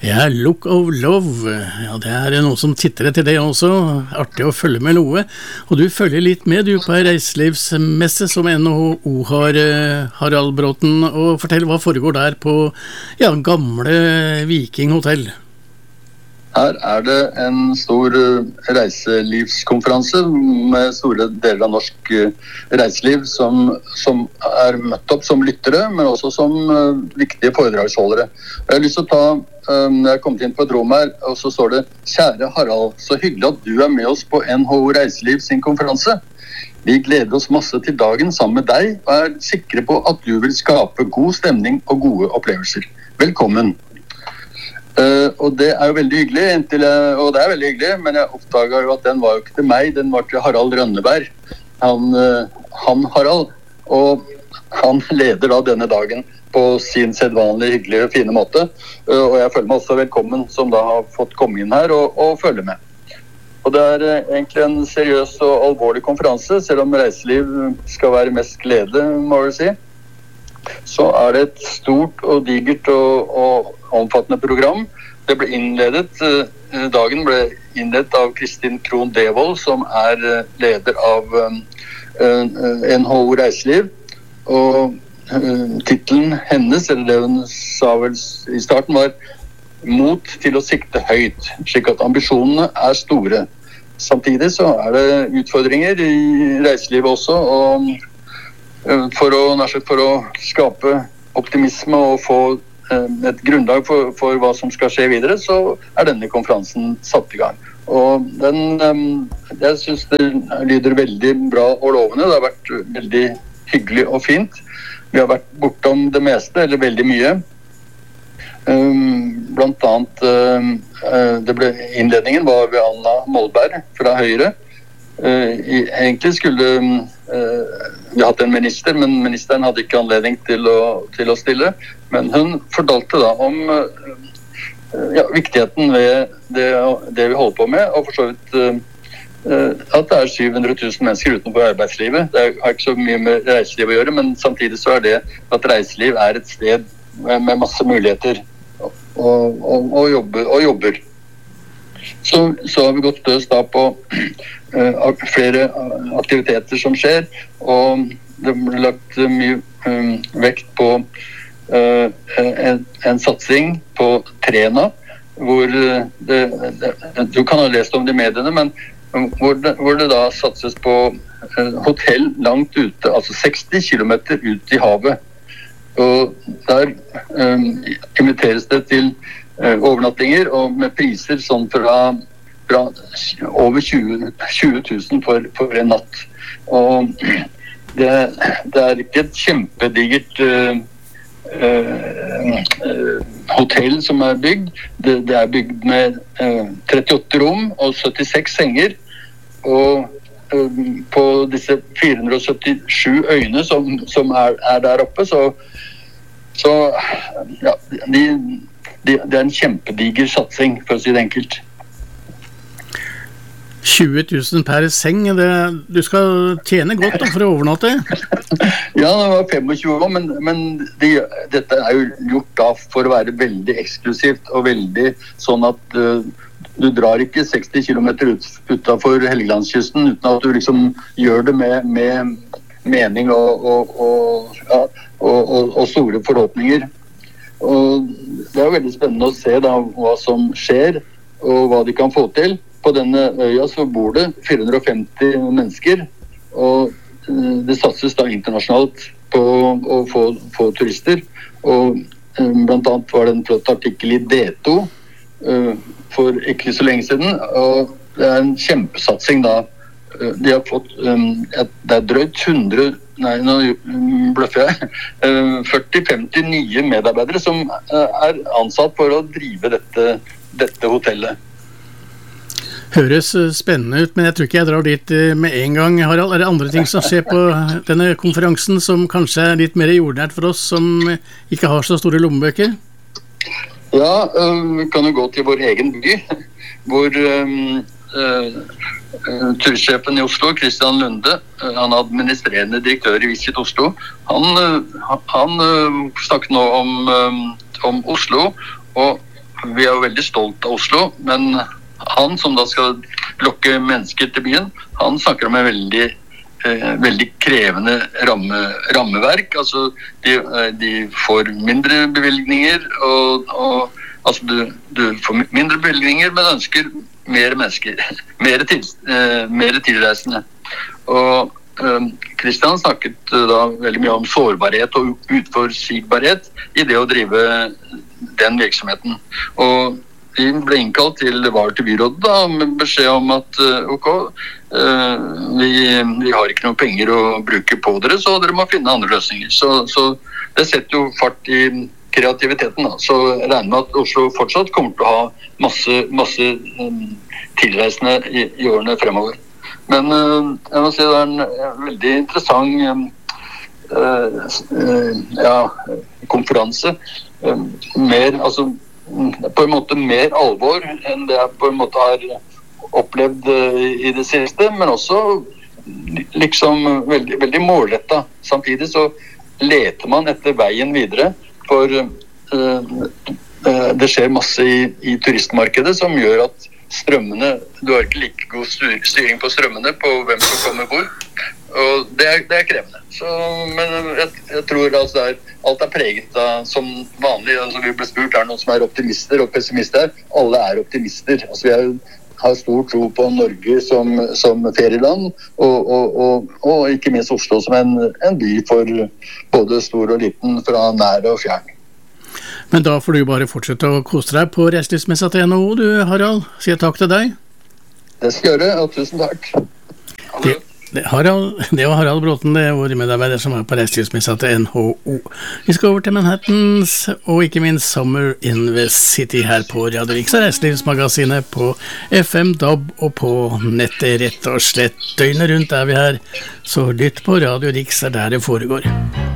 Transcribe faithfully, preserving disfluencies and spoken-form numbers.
Ja, Look of Love, ja, det er noe som titter etter det også, artig å følge med noe, og du følger litt med du på en reiselivsmesse som N H O har, Harald Bråten, og fortell hva foregår der på, ja, gamle Viking Hotel. Her er det en stor reiselivskonferanse med store deler av norsk reiseliv som, som er møtt opp som lyttere, men også som viktige foredragsholdere. Jeg har lyst til å ta, jeg har kommet inn på et rom her, og så står det: Kjære Harald, så hyggelig at du er med oss på N H O Reiseliv sin konferanse. Vi gleder oss masse til dagen sammen med deg, og er sikre på at du vil skape god stemning og gode opplevelser. Velkommen! Uh, og det er jo veldig hyggelig, inntil jeg, og det er veldig hyggelig, men jeg oppdaget jo at den var jo ikke til meg, den var til Harald Rønneberg, han, uh, han Harald, og han leder da denne dagen på sin sedvanlige, hyggelige, fine måte, uh, og jeg føler meg også velkommen som da har fått komme inn her og, og følge med. Og det er uh, egentlig en seriøs og alvorlig konferanse, selv om reiseliv skal være mest glede, må jeg si. Så er det et stort og digert og, og omfattende program. Det ble innledet, dagen ble innledet av Kristin Krohn Devold, som er leder av N H O Reiseliv. Og titlen hennes, eller det hun sa vel i starten, var «Mot til å sikte høyt», slik at ambisjonene er store. Samtidig så er det utfordringer i reiselivet også, og For å, for å skape optimisme og få et grunnlag for, for hva som skal skje videre, så er denne konferansen satt i gang. Og den, jeg synes det lyder veldig bra og lovende. Det har vært veldig hyggelig og fint. Vi har vært bortom det meste, eller veldig mye. Blant annet, det ble, innledningen var ved Anna Molberg fra Høyre. Egentlig skulle vi hatt en minister, men ministeren hadde ikke anledning til å, til å stille. Men hun fortalte da om ja, viktigheten ved det, det vi holder på med, og for så vidt at det er syv hundre tusen mennesker utenfor arbeidslivet. Det har ikke så mye med reiseliv å gjøre, men samtidig så er det at reiseliv er et sted med, med masse muligheter og, og, og, jobber, og jobber. Så, så har vi gått løs da på uh, flere aktiviteter som skjer, og det ble lagt mye um, vekt på uh, en, en satsing på Trena, hvor det, det, du kan ha lest om det i mediene, men hvor det, hvor det da satses på uh, hotell langt ute, altså seksti kilometer ut i havet. Og der um, inviteres det til overnattinger, og med priser sånn fra, fra over tjue tusen for, for en natt. Og det, det er ikke et kjempedigert uh, uh, hotell som er bygd. Det, det er bygd med uh, trettiåtte rom og syttiseks senger, og uh, på disse fire hundre og syttisju øyene som, som er, er der oppe, så, så ja, de Det er en kjempediger satsing, for å si det enkelt. tjue tusen per seng, det, du skal tjene godt da, for å overnatte? Ja, det var tjuefem år, men, men de, dette er jo gjort da for å være veldig eksklusivt, og veldig sånn at uh, du drar ikke seksti kilometer ut, utenfor Helgelandskysten, uten at du liksom gjør det med, med mening og, og, og, ja, og, og, og store forhåpninger. Og det er veldig spennende å se da hva som skjer og hva de kan få til. På denne øya så bor det fire hundre og femti mennesker, og det satses da internasjonalt på å få, få turister. Og blant annet var det en flott artikkel i D to for ikke så lenge siden, og det er en kjempesatsing da. De har fått, det er drøyt hundre, nei, nå bløffer jeg, førti til femti nye medarbeidere som er ansatt for å drive dette, dette hotellet. Høres spennende ut, men jeg tror ikke jeg drar dit med en gang, Harald. Er det andre ting som skjer på denne konferansen som kanskje er litt mer jordnært for oss som ikke har så store lommebøker? Ja, vi kan jo gå til vår egen by, hvor um, uh, turistsjefen i Oslo, Christian Lunde, uh, han er administrerende direktør i Visit Oslo. Han, uh, han uh, snakket nå om, um, om Oslo, og vi er jo veldig stolt av Oslo, men han som da skal lokke mennesker til byen, han snakker om en veldig, eh, veldig krevende ramme, rammeverk. Altså, de, de får mindre bevilgninger, og, og altså, du, du får mindre bevilgninger, men ønsker mer mennesker, mer, til, eh, mer tilreisende. Og Kristian snakket da veldig mye om sårbarhet og utforutsigbarhet i det å drive den virksomheten. Og vi ble innkalt til, var til byrådet da, med beskjed om at ok, vi, vi har ikke noen penger å bruke på dere, så dere må finne andre løsninger. Så, så det setter jo fart i kreativiteten da. Så jeg regner med at Oslo fortsatt kommer til å ha masse, masse tilreisende i, i årene fremover. Men uh, jeg må si det er en uh, veldig interessant uh, uh, ja, konferanse. Uh, mer, altså, på en måte mer alvor enn det jeg på en måte har opplevd uh, i det siste, men også liksom veldig, veldig målrettet. Samtidig så leter man etter veien videre, for uh, uh, det skjer masse i, i turistmarkedet som gjør at strømmene, du har ikke like god styring på strømmene på hvem som kommer hvor, og det er, det er krevende. Så, men jeg, jeg tror altså det er, alt er preget av som vanlig, altså vi ble spurt, er det noen som er optimister og pessimister? Alle er optimister. Altså vi er, har stor tro på Norge som, som ferieland, og, og, og, og ikke minst Oslo som en, en by for både stor og liten, fra nær og fjern. Men da får du bare fortsette å kose deg på reiselivsmessa til N H O, du, Harald. Sier takk til deg. Det skal jeg gjøre, og tusen takk. Det, det, Harald, det var Harald Bråten, det er vår medarbeider som er på reiselivsmessa til N H O. Vi skal over til Manhattans, og ikke minst Summer in the City her på Radio Riks, reiselivsmagasinet på F M, D A B og på nettet rett og slett. Døgnet rundt er vi her, så lytt på Radio Riks, er der det foregår.